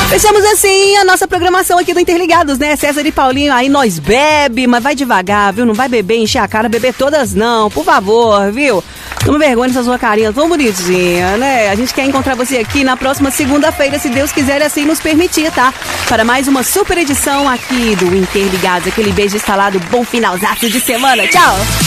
Fechamos assim a nossa programação aqui do Interligados, né? César e Paulinho, aí nós bebe, mas vai devagar, viu? Não vai beber, encher a cara, beber todas não, por favor, viu? Toma vergonha dessa sua carinha tão bonitinha, né? A gente quer encontrar você aqui na próxima segunda-feira, se Deus quiser assim nos permitir, tá? Para mais uma super edição aqui do Interligados. Aquele beijo instalado, bom finalzaço de semana. Tchau!